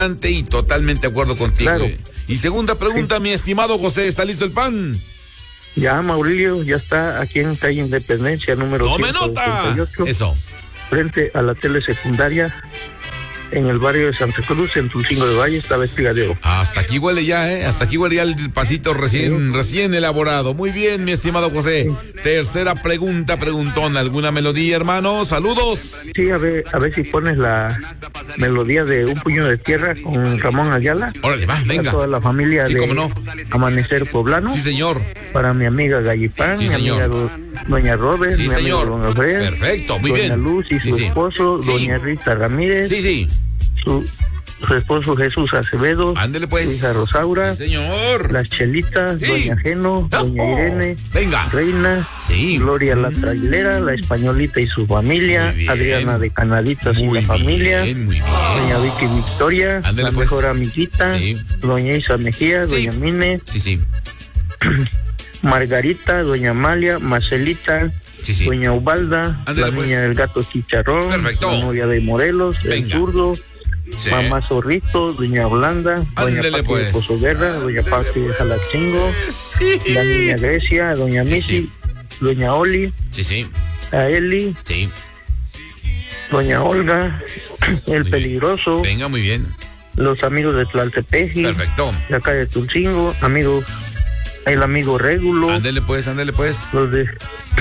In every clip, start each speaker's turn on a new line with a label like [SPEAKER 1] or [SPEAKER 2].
[SPEAKER 1] Y totalmente de acuerdo contigo.
[SPEAKER 2] Claro.
[SPEAKER 1] Y segunda pregunta, mi estimado José, ¿está listo el pan?
[SPEAKER 2] Ya, Maurilio, ya está aquí en calle Independencia, número
[SPEAKER 1] ¡Tome nota!
[SPEAKER 2] 188,
[SPEAKER 1] Eso.
[SPEAKER 2] frente a la telesecundaria, en el barrio de Santa Cruz, en Tulcingo de Valle, está Vestigadero.
[SPEAKER 1] Hasta aquí huele ya, ¿eh? Hasta aquí huele ya el pasito recién elaborado. Muy bien, mi estimado José.
[SPEAKER 2] Sí.
[SPEAKER 1] Tercera pregunta, preguntón. ¿Alguna melodía, hermano? ¡Saludos!
[SPEAKER 2] Sí, a ver si pones la melodía de Un Puño de Tierra con Ramón Ayala.
[SPEAKER 1] Órale, va, venga.
[SPEAKER 2] Para toda la familia
[SPEAKER 1] Sí,
[SPEAKER 2] de
[SPEAKER 1] cómo no.
[SPEAKER 2] Amanecer Poblano.
[SPEAKER 1] Sí, señor.
[SPEAKER 2] Para mi amiga Gallipán,
[SPEAKER 1] Sí,
[SPEAKER 2] mi
[SPEAKER 1] señor.
[SPEAKER 2] amiga Doña Robert,
[SPEAKER 1] Sí,
[SPEAKER 2] mi
[SPEAKER 1] señor.
[SPEAKER 2] amigo Don Alfred.
[SPEAKER 1] Perfecto, muy
[SPEAKER 2] Doña
[SPEAKER 1] bien.
[SPEAKER 2] Luz y su
[SPEAKER 1] Sí.
[SPEAKER 2] esposo,
[SPEAKER 1] Sí.
[SPEAKER 2] Doña Rita Ramírez.
[SPEAKER 1] Sí, sí.
[SPEAKER 2] Su esposo Jesús Acevedo.
[SPEAKER 1] Ándele pues.
[SPEAKER 2] Su hija Rosaura.
[SPEAKER 1] Sí, señor.
[SPEAKER 2] Las Chelitas,
[SPEAKER 1] Sí.
[SPEAKER 2] Doña Geno, Doña Irene,
[SPEAKER 1] Venga.
[SPEAKER 2] Reina,
[SPEAKER 1] Sí.
[SPEAKER 2] Gloria la Trailera, la Españolita y su familia,
[SPEAKER 1] Muy bien.
[SPEAKER 2] Adriana de Canaditas y
[SPEAKER 1] Muy
[SPEAKER 2] la familia,
[SPEAKER 1] bien, muy bien.
[SPEAKER 2] Doña Vicky Victoria,
[SPEAKER 1] Ándele,
[SPEAKER 2] la
[SPEAKER 1] pues.
[SPEAKER 2] mejor amiguita,
[SPEAKER 1] Sí.
[SPEAKER 2] Doña Isa Mejía,
[SPEAKER 1] Sí.
[SPEAKER 2] Doña Mine,
[SPEAKER 1] Sí, sí.
[SPEAKER 2] Margarita, Doña Amalia, Marcelita,
[SPEAKER 1] Sí, sí.
[SPEAKER 2] Doña Ubalda,
[SPEAKER 1] Ándele,
[SPEAKER 2] la
[SPEAKER 1] pues.
[SPEAKER 2] niña del gato Chicharrón,
[SPEAKER 1] Perfecto.
[SPEAKER 2] la novia de Morelos, el
[SPEAKER 1] Venga.
[SPEAKER 2] zurdo,
[SPEAKER 1] Sí.
[SPEAKER 2] Mamá Zorrito, Doña Holanda, Doña
[SPEAKER 1] Ándele,
[SPEAKER 2] Pati
[SPEAKER 1] pues.
[SPEAKER 2] de Pozo Guerra, Doña Pati de Jalachingo,
[SPEAKER 1] Sí.
[SPEAKER 2] la niña Grecia, Doña
[SPEAKER 1] Sí,
[SPEAKER 2] Missy,
[SPEAKER 1] sí.
[SPEAKER 2] Doña Oli,
[SPEAKER 1] Sí, sí.
[SPEAKER 2] a Eli,
[SPEAKER 1] Sí.
[SPEAKER 2] Doña Olga, el
[SPEAKER 1] Muy
[SPEAKER 2] Peligroso,
[SPEAKER 1] Venga, muy bien.
[SPEAKER 2] los amigos de Tlaltepeji,
[SPEAKER 1] Perfecto.
[SPEAKER 2] de acá de Tulcingo, amigos, el amigo Régulo,
[SPEAKER 1] Ándele pues, ándele pues.
[SPEAKER 2] los de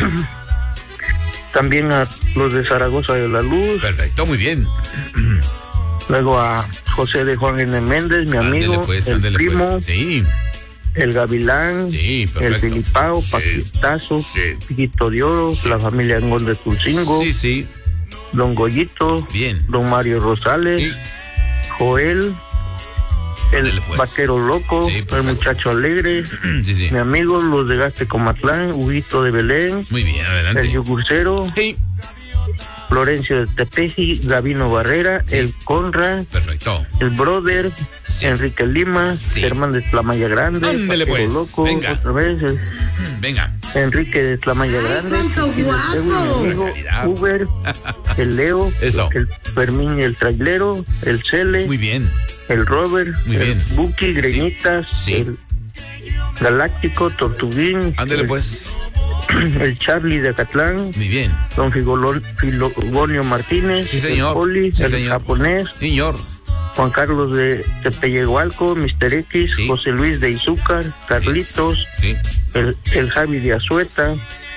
[SPEAKER 2] también a los de Zaragoza de la Luz,
[SPEAKER 1] Perfecto, muy bien.
[SPEAKER 2] luego a José de Juan N. Méndez, mi amigo,
[SPEAKER 1] Ándele pues,
[SPEAKER 2] el
[SPEAKER 1] ándele
[SPEAKER 2] primo,
[SPEAKER 1] pues. Sí.
[SPEAKER 2] el Gavilán,
[SPEAKER 1] Sí,
[SPEAKER 2] el
[SPEAKER 1] perfecto.
[SPEAKER 2] Filipao,
[SPEAKER 1] Sí.
[SPEAKER 2] Paquitazo,
[SPEAKER 1] Sí.
[SPEAKER 2] Piquito de Oro, la familia Angón de Tulcingo,
[SPEAKER 1] Sí, sí.
[SPEAKER 2] Don Goyito,
[SPEAKER 1] Bien.
[SPEAKER 2] Don Mario Rosales,
[SPEAKER 1] Sí.
[SPEAKER 2] Joel, el
[SPEAKER 1] Ándele, pues.
[SPEAKER 2] vaquero loco,
[SPEAKER 1] Sí,
[SPEAKER 2] el
[SPEAKER 1] perfecto.
[SPEAKER 2] muchacho alegre,
[SPEAKER 1] Sí, sí.
[SPEAKER 2] mi amigo, los de Gaste Comatlán, Huguito de Belén,
[SPEAKER 1] Muy bien, adelante.
[SPEAKER 2] el yogurcero,
[SPEAKER 1] Sí.
[SPEAKER 2] Florencio de Tepeji, Gavino Barrera,
[SPEAKER 1] Sí.
[SPEAKER 2] el Conra,
[SPEAKER 1] Perfecto.
[SPEAKER 2] el Brother,
[SPEAKER 1] Sí.
[SPEAKER 2] Enrique Lima,
[SPEAKER 1] Sí.
[SPEAKER 2] Germán de Tlamaya Grande,
[SPEAKER 1] Ándele,
[SPEAKER 2] Vaquero
[SPEAKER 1] pues.
[SPEAKER 2] Loco,
[SPEAKER 1] Venga.
[SPEAKER 2] otra vez, el
[SPEAKER 1] Venga.
[SPEAKER 2] Enrique de Tlamaya Grande,
[SPEAKER 3] cuánto
[SPEAKER 2] Chiquis de
[SPEAKER 3] guapo.
[SPEAKER 2] Tegu, mi amigo,
[SPEAKER 1] Calidad.
[SPEAKER 2] Uber, el Leo,
[SPEAKER 1] Eso.
[SPEAKER 2] el Fermín y el Trailero, el Cele,
[SPEAKER 1] Muy bien.
[SPEAKER 2] el Robert,
[SPEAKER 1] Muy
[SPEAKER 2] el
[SPEAKER 1] bien.
[SPEAKER 2] Buki, Greñitas,
[SPEAKER 1] Sí.
[SPEAKER 2] el Galáctico, Tortuguín,
[SPEAKER 1] Ándele
[SPEAKER 2] el,
[SPEAKER 1] pues.
[SPEAKER 2] el Charlie de Acatlán,
[SPEAKER 1] Muy bien.
[SPEAKER 2] don Filogonio Martínez,
[SPEAKER 1] Sí, señor.
[SPEAKER 2] el Poli,
[SPEAKER 1] Sí,
[SPEAKER 2] el
[SPEAKER 1] señor.
[SPEAKER 2] japonés,
[SPEAKER 1] Señor.
[SPEAKER 2] Juan Carlos de Tepeyehualco, Mr. X,
[SPEAKER 1] Sí.
[SPEAKER 2] José Luis de Izúcar, Carlitos,
[SPEAKER 1] Sí.
[SPEAKER 2] el Javi de Azueta,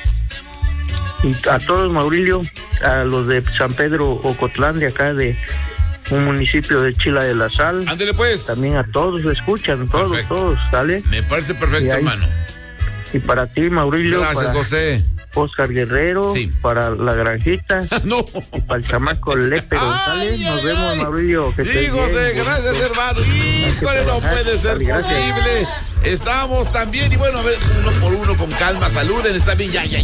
[SPEAKER 2] y a todos, Maurilio, a los de San Pedro Ocotlán, de acá de un municipio de Chila de la Sal,
[SPEAKER 1] Ándele pues.
[SPEAKER 2] también a todos, escuchan, todos,
[SPEAKER 1] Perfecto.
[SPEAKER 2] todos, ¿sale?
[SPEAKER 1] Me parece perfecto,
[SPEAKER 2] Y ahí-
[SPEAKER 1] hermano.
[SPEAKER 2] Y para ti, Maurilio,
[SPEAKER 1] Gracias,
[SPEAKER 2] para
[SPEAKER 1] José.
[SPEAKER 2] Oscar Guerrero,
[SPEAKER 1] Sí.
[SPEAKER 2] para la granjita,
[SPEAKER 1] No.
[SPEAKER 2] y para el chamaco Lepe González,
[SPEAKER 1] Ay,
[SPEAKER 2] nos
[SPEAKER 1] ay,
[SPEAKER 2] vemos,
[SPEAKER 1] ay.
[SPEAKER 2] Maurilio, que
[SPEAKER 1] Sí,
[SPEAKER 2] estés
[SPEAKER 1] José,
[SPEAKER 2] bien.
[SPEAKER 1] gracias, hermano. Híjole, no puede ser
[SPEAKER 2] Dale, gracias.
[SPEAKER 1] posible. Estamos también, y bueno, a ver, uno por uno, con calma, saluden, está bien, ya.